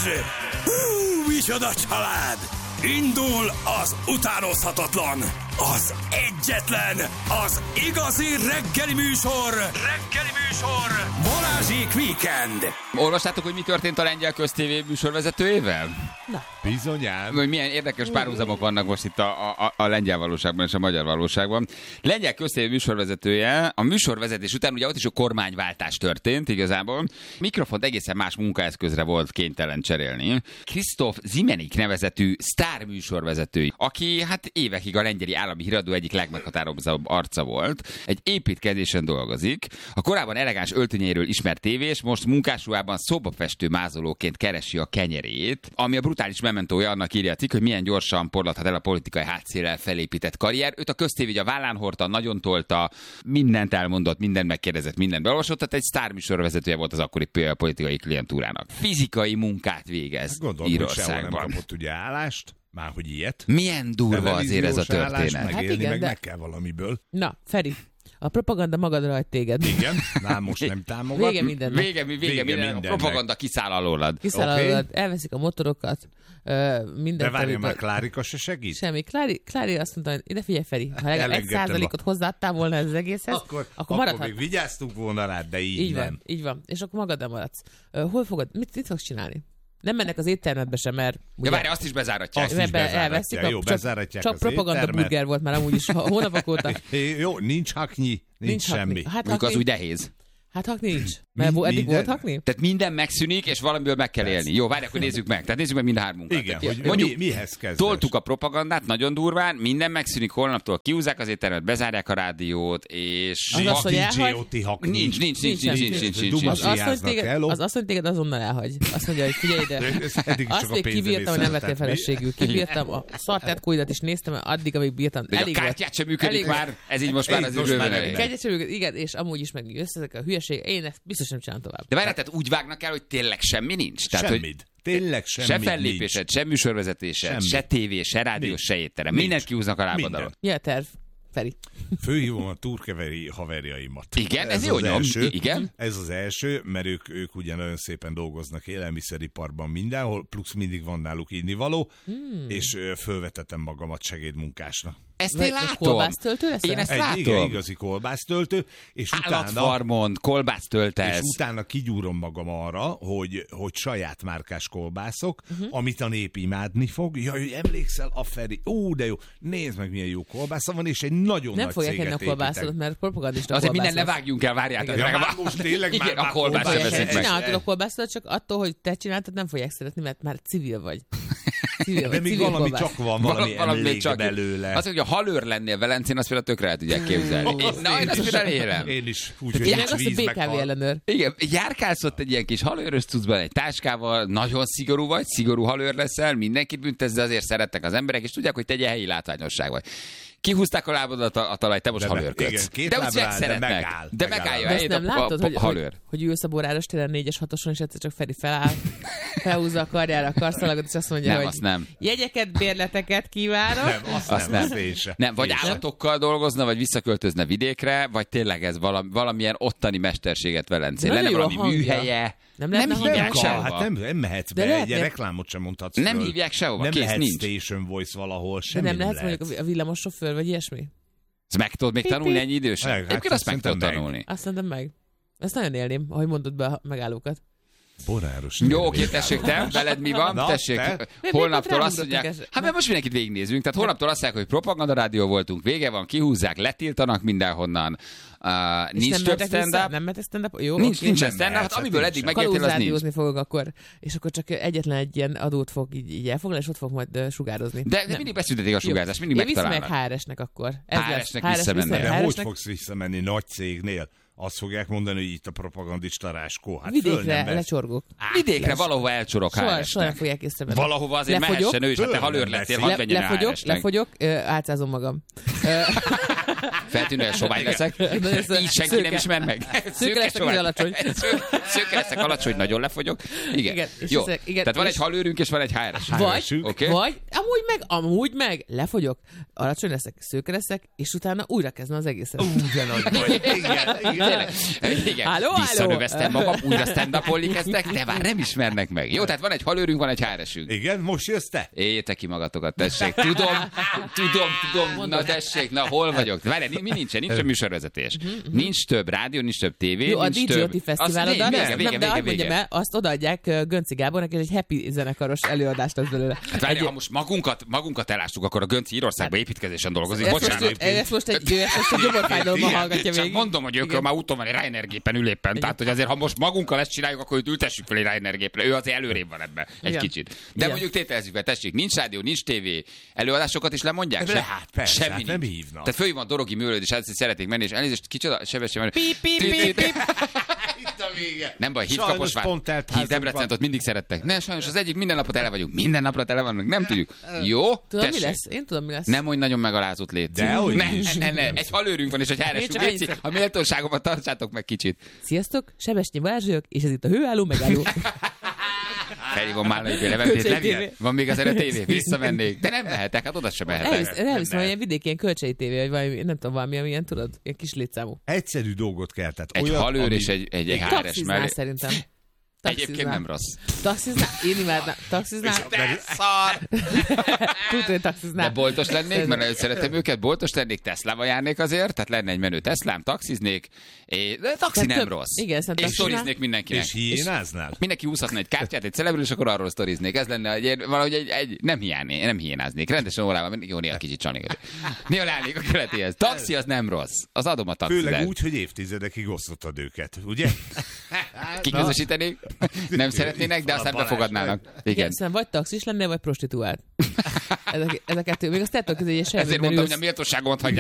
Hú, micsoda család! Indul az utánozhatatlan, az egyetlen, az igazi reggeli műsor, Balázsék Weekend. Olvastátok, hogy mi történt a lengyel köztévé műsorvezetőjével? Na. Bizonyám. Hogy milyen érdekes párhuzamok vannak most itt a lengyel valóságban és a magyar valóságban. Lengyel köztévé műsorvezetője, a műsorvezetés után ugye ott is a kormányváltás történt igazából. Mikrofont egészen más munkaeszközre volt kénytelen cserélni. Krisztóf Zimenik nevezetű sztár műsorvezető, aki hát évekig a lengyeli állami híradó egyik legmeghatározóbb arca volt. Egy építkezésen dolgozik. A korábban elegáns öltönyéről ismert tévés, most munkásruhában szobafestő mázolóként keresi a kenyerét, ami a brutális mementója, annak írja a cikk, hogy milyen gyorsan porladhat el a politikai hátszéllel felépített karrier. Őt a köztévé a vállán hordta, nagyon tolta, mindent elmondott, mindent megkérdezett, mindent beolvasott, tehát egy sztárműsorvezetője volt az akkori politikai klientúrának. Fizikai munkát végez Írországban. Nem kapott ugye állást, már hogy ilyet. Milyen durva azért ez a történet. Megélni, igen, meg kell valamiből. Na, Feri, a propaganda magadra hagy téged. Igen, már most nem támogat. Vége mindennek. Vége minden. A propaganda kiszáll alólad. Alólad, elveszik a motorokat, mindent. De várja már, Klárika se segít? Semmi. Klári azt mondta, hogy ide figyelj, Feri, ha legalább 1%-ot hozzáadtál volna ez az egészhez, akkor maradhat. Még vigyáztunk volna rád, de így nem. Így van. És akkor magad nem maradsz. Hol fogod? Mit fogsz csinálni? Nem mennek az éttermetbe sem, mert... De várj, azt is bezáratják. Jó, bezáratják csak az propaganda burger volt már amúgy is hónapok óta. Jó, nincs haknyi, nincs semmi. Hát mondjuk az úgy nehéz. Hát hakni nincs. Mert eddig volt hakni? Tehát minden megszűnik, és valamiből meg kell élni. Jó, várj, akkor nézzük meg. Tehát nézzük meg mind a hármunkat. Igen, tehát, hogy mondjuk, mihez kezdesz? Toltuk a propagandát, nagyon durván, minden megszűnik, holnaptól kiúzzák az éttermet, bezárják a rádiót, és... Az, hogy elhagy? Nincs. Az azt, hogy téged azonnal elhagy. Azt mondja, hogy figyelj ide. Azt még kibírtam, hogy nem vettél feleségül. Kibírtam a szartetkóidat is néztem, addig, amíg bírtam. A kártyát sem működik már, ez így most már az időben. Igen, és amúgy is meg összezek a hülyeség. Én ezt biztos nem csinálom tovább. De várjál, tehát úgy vágnak el, hogy tényleg semmi nincs? Tehát, semmit. Tényleg semmit se fellépésed, se műsorvezetésed, se tévé, se rádió, se étterem. Mindent kiúznak a lábadalon. Ja, terv. Feri. Főhívom a turkeveri haverjaimat. Igen, ez jó nyom. Igen. Ez az első, mert ők ugye nagyon szépen dolgoznak élelmiszeriparban mindenhol, plusz mindig van náluk innivaló, és fölvetettem magamat segédmunkásnak. Ezt én látom. Kolbásztöltő leszel? Én ezt látom. Igen, igazi kolbásztöltő. És állatfarmon, kolbásztöltesz. És utána kigyúrom magam arra, hogy saját márkás kolbászok, amit a nép imádni fog. Jaj, hogy emlékszel a Feri? Ó, de jó. Nézd meg, milyen jó kolbásza van, és egy nagyon nem nagy fogják céget enni a kolbászodat, mert propagandista azért minden ne vágjunk el, várjátok. Most tényleg igen, a kolbászt sem veszik meg. Csinálhatod a kolbászodat, csak attól, hogy te csináltad, nem fogják szeretni, mert már civil vagy. De még valami csak van, valami emlék belőle. Az, hogy a halőr lennél Velencén, azt például tökre el tudják képzelni. Én azt például élem. Én is. Úgy, hogy nincs víz, meg BKV ellenőr. Igen, járkálsz ott egy ilyen kis halőrös cuccban, egy táskával, nagyon szigorú vagy, szigorú halőr leszel, mindenkit büntesz, de azért szerettek az emberek, és tudják, hogy te egy helyi látványosság vagy. Kihúzták a lábadat a talaj, te most halőrködsz. De úgy szeretnek. De megállja a helyét a halőr. Hogy ülsz a Boráros téren 4-es 6-oson, és egyszer csak Feri feláll, felhúzza a karjára a karszalagot, és azt mondja, nem, hogy azt nem. Jegyeket, bérleteket kívánok. Nem, azt nem. Nem, vagy állatokkal dolgozna, vagy visszaköltözne vidékre, vagy tényleg ez valamilyen ottani mesterséget Velencén. Lenne valami műhelye. Nem hívják sehova. Hát nem mehetsz be, egy reklámot sem mondhatsz. Nem hívják sehova, kész nincs. Nem lehet Station Voice valahol, semmi nem lehet. Mondjuk a villamos sofőr, vagy ilyesmi? Ezt meg tudod még tanulni ennyi idősen? Egyébként azt meg tudod tanulni. Azt mondom meg. Ezt nagyon élném, ahogy mondod be a megállókat. Boráros. Jó, oké, tessék, te, veled mi van? Na, tessék, holnaptól azt mondják, hát mert most mindenkit végignézünk, tehát holnaptól azt mondják, hogy propagandarádió voltunk, vége van, kihúzzák, letiltanak mindenhonnan, nincs több stand-up. Nem mehet stand-up? Jó, nincs stand-up, hát amiből eddig megértél, az nincs. Fogok akkor, és akkor csak egyetlen egy ilyen adót fog így elfoglalni, és ott fog majd sugározni. De mindig beszüntetik a sugárzást, mindig megtalálnak. Viszem meg HR-esnek akkor. HR-esnek visszamenni. De hogy fogsz visszamenni nagy cégnél? Azt fogják mondani, hogy itt a propagandista Ráskó. Hát vidékre lecsorgok. Vidékre valahova elcsorok HR-esnek. Soha nem fogják észrevenni. Valahova azért mehessen ő is, hát te halőr lettél, hadd menjen HR-esnek. Lefogyok, átszázom magam. Feltűnően sovány leszek. Így senki nem ismer meg. Szőke leszek, hogy alacsony. Szőke leszek, alacsony, nagyon lefogyok. Igen. Jó. Tehát van egy halőrünk, és van egy HRS. Vagy amúgy meg lefogyok, alacsony leszek, szőke leszek, és utána újra kezdem az egészet. De nagy vagy. Igen. Halló? Visszanöveztem magam, újra stand-upolni kezdtek, de már nem ismernek meg. Jó, tehát van egy halőrünk, van egy HRS-ünk. Igen, most jössz te? Éljétek ki magatokat, tessék. Tudom. Na tessék, na hol vagyok? Várj, mi nincsen? Nincs a műsorvezetés. Nincs több rádió, nincs több tévé. Jó, a nincs DJ több... fesztiválodat, de azt mondjam vége. el, azt odaadják Gönci Gábornak, és egy happy zenekaros előadást az belőle. Hát várj, ha most magunkat elástuk, akkor a Gönci Írországban építkezésen dolgozik. Bocsánat. Ezt most egy gyomorfájdalommal hallgatja végig. Mondom, hogy ők már úton van egy Ryanair gépen ül éppen. Tehát, hogy azért, ha most magunkkal ezt csináljuk, akkor őt ültessük fel egy Ryanair gépre. Ő azért előrébb van ebben egy kicsit. De mondjuk tételezzük be, tessék, nincs rádió, nincs tévé, előadásokat is lemondják? De hát persze, semmi nem nincs. hívnak. Tehát fölhívom a Dorogi Műlőd, és szeretnék menni, és elnézést, kicsoda, sebesség van. Itt a vége. Nem baj, hív Kaposvár. Hív Debrecent, ott mindig szerettek. Ne, sajnos az egyik minden napot tele vagyunk. Minden napra tele vannak, nem tudjuk. Jó? Tudom, mi lesz? Én tudom, mi lesz. Nem, hogy nagyon megalázott légy. Dehogy ne. Egy halőrünk van, és egy háresünk légy. A méltóságomat tartsátok meg kicsit. Sziasztok, Sebesnyi Balázs vagyok, és ez itt a hőálló megálló. Felhívom Málnai Leventét, Levi. Van még azért a tévé, visszamennék. De nem mehetek, hát oda sem mehetek. Elviszem, hogy ilyen vidéki, ilyen kölcsei tévé, vagy valami, nem tudom, valami, ilyen, tudod, ilyen kis létszámú. Egyszerű dolgot kell. Tehát egy halőr és egy háres mellé. Szerintem. Egyébként nem rossz. Taxiznál? Én imádnám. Taxiznál? Szar! Tudod, hogy taxiznál. De boltos lennék, mert nagyon szeretem őket. Boltos lennék, Teslával járnék azért, tehát lenne egy menő Teslám, taxiznék. De taxi nem rossz. Igen, és sztoriznék mindenkinek. És hiénáznál? Mindenki húzhatna egy kártyát, egy celebről, és akkor arról sztoriznék. Ez lenne valahogy egy nem hiénáznék. Rendesen órával, jó, néha kicsit csalnék. Néha állnék a követéhez. Taxi az nem rossz. Az adom a taxit. Főleg úgy, hogy évtizedekig osztottad őket, ugye? Kiközösítenék? Nem szeretnének, de aztán befogadnának. Igen. Szóval vagy taxis lennél, vagy prostituált. Ez a kettő. Még azt tettek közé, hogy egy ezért mondtam, hogy a méltóságomat hagyjátok.